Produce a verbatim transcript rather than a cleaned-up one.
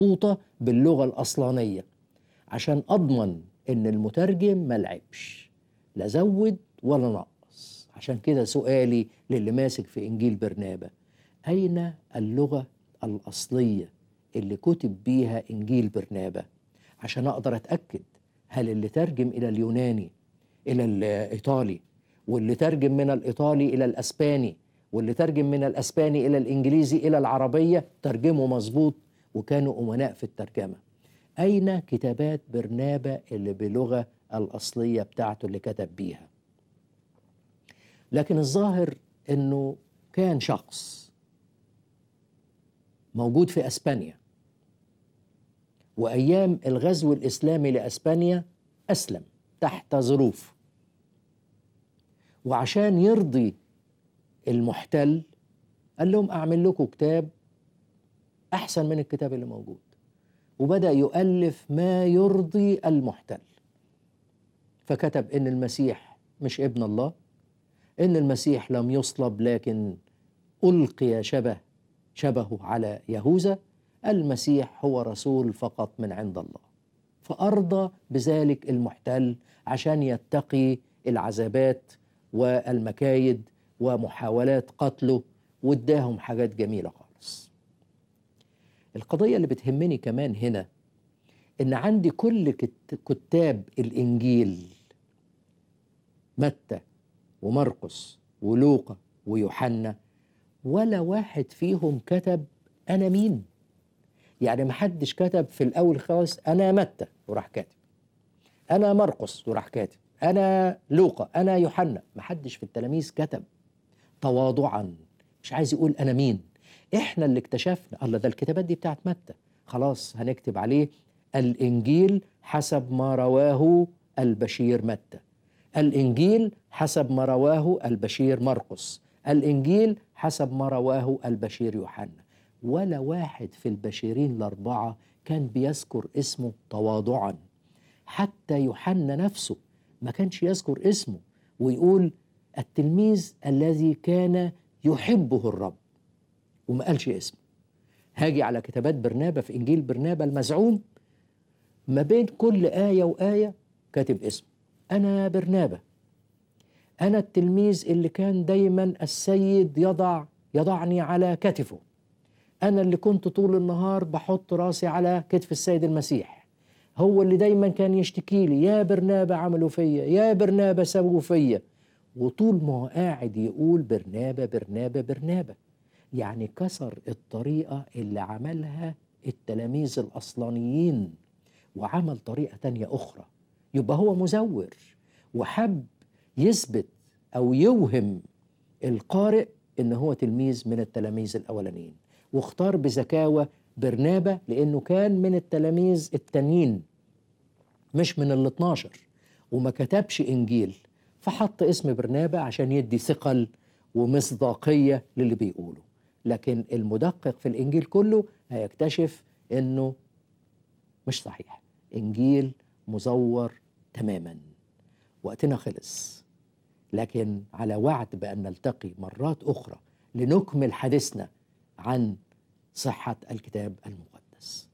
محطوطة باللغة الأصلانية عشان أضمن إن المترجم ما لعبش، لا زود ولا نقص. عشان كده سؤالي للي ماسك في إنجيل برنابا: أين اللغة الأصلية اللي كتب بيها إنجيل برنابا؟ عشان أقدر أتأكد هل اللي ترجم إلى اليوناني إلى الإيطالي، واللي ترجم من الإيطالي إلى الأسباني، واللي ترجم من الأسباني إلى الإنجليزي إلى العربية ترجموا مظبوط وكانوا أمناء في الترجمة. أين كتابات برنابا اللي بلغة الأصلية بتاعته اللي كتب بيها؟ لكن الظاهر أنه كان شخص موجود في أسبانيا، وأيام الغزو الإسلامي لأسبانيا أسلم تحت ظروف، وعشان يرضي المحتل قال لهم أعمل لكم كتاب أحسن من الكتاب اللي موجود، وبدأ يؤلف ما يرضي المحتل. فكتب إن المسيح مش ابن الله، إن المسيح لم يصلب لكن ألقي شبه شبهه على يهوذا، المسيح هو رسول فقط من عند الله. فأرضى بذلك المحتل عشان يتقي العذابات والمكايد ومحاولات قتله، واداهم حاجات جميلة خالص. القضية اللي بتهمني كمان هنا إن عندي كل كتاب الإنجيل، متى ومرقس ولوقا ويوحنا، ولا واحد فيهم كتب أنا مين. يعني محدش كتب في الأول خالص أنا متى وراح كاتب، أنا مرقس وراح كاتب، أنا لوقا، أنا يوحنا. محدش في التلاميذ كتب تواضعا، مش عايز يقول أنا مين. إحنا اللي اكتشفنا الله ده الكتابات دي بتاعت متى، خلاص هنكتب عليه الإنجيل حسب ما رواه البشير متى، الإنجيل حسب ما رواه البشير مرقس، الإنجيل حسب ما رواه البشير يوحنا. ولا واحد في البشيرين الأربعة كان بيذكر اسمه تواضعا. حتى يوحنا نفسه ما كانش يذكر اسمه ويقول التلميذ الذي كان يحبه الرب، وما قالش اسمه. هاجي على كتابات برنابا في إنجيل برنابا المزعوم، ما بين كل آية وآية كاتب اسمه: أنا برنابا، أنا التلميذ اللي كان دايما السيد يضع يضعني على كتفه، أنا اللي كنت طول النهار بحط راسي على كتف السيد المسيح، هو اللي دايما كان يشتكي لي يا برنابا عملوا فيا، يا برنابا سووا فيا. وطول ما هو قاعد يقول برنابا برنابا برنابا، يعني كسر الطريقة اللي عملها التلاميذ الأصلانيين وعمل طريقة تانية أخرى. يبقى هو مزور وحب يثبت أو يوهم القارئ إن هو تلميذ من التلاميذ الأولانيين، واختار بذكاوة برنابا لأنه كان من التلاميذ التانيين مش من الاثناشر، وما كتبش إنجيل، فحط اسم برنابا عشان يدي ثقل ومصداقية للي بيقوله. لكن المدقق في الإنجيل كله هيكتشف إنه مش صحيح، إنجيل مزور تماما. وقتنا خلص، لكن على وعد بأن نلتقي مرات أخرى لنكمل حديثنا عن صحة الكتاب المقدس.